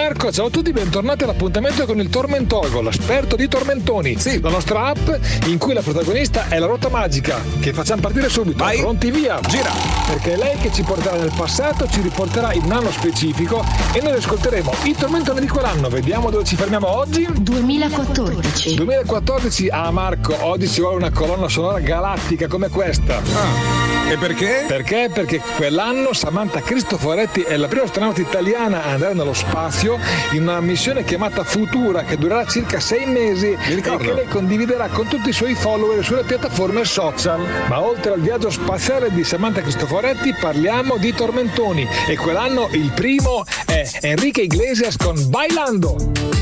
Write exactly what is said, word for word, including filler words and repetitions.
Marco, ciao a tutti, bentornati all'appuntamento con il Tormentogo, l'esperto di tormentoni. Sì. La nostra app in cui la protagonista è la ruota magica, che facciamo partire subito. Vai. Pronti, via! Gira! Perché è lei che ci porterà nel passato, ci riporterà in un anno specifico e noi ascolteremo i tormentoni di quell'anno. Vediamo dove ci fermiamo oggi. duemilaquattordici. duemilaquattordici, ah Marco, oggi ci vuole una colonna sonora galattica come questa. Ah, e perché? Perché? Perché quell'anno Samantha Cristoforetti è la prima astronauta italiana a andare nello spazio in una missione chiamata Futura, che durerà circa sei mesi e ricordo. che lei condividerà con tutti i suoi follower sulle piattaforme social. Ma oltre al viaggio spaziale di Samantha Cristoforetti parliamo di tormentoni e quell'anno il primo è Enrique Iglesias con Bailando.